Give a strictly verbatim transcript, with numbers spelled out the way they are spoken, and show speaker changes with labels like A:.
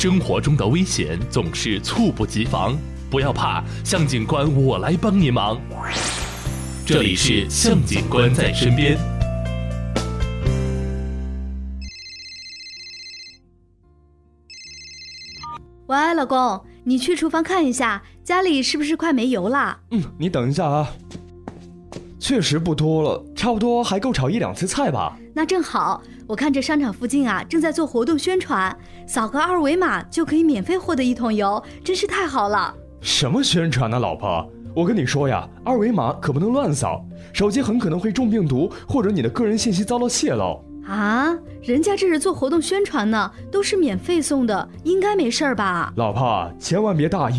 A: 生活中的危险总是猝不及防，不要怕，向警官我来帮您忙。这里是向警官在身边。
B: 喂，老公，你去厨房看一下，家里是不是快没油了？
C: 嗯，你等一下啊。确实不多了，差不多还够炒一两次菜吧。
B: 那正好，我看这商场附近啊正在做活动宣传，扫个二维码就可以免费获得一桶油，真是太好了。
C: 什么宣传呢，老婆？我跟你说呀，二维码可不能乱扫，手机很可能会中病毒，或者你的个人信息遭到泄露。
B: 啊，人家这是做活动宣传呢，都是免费送的，应该没事吧？
C: 老婆，千万别大意。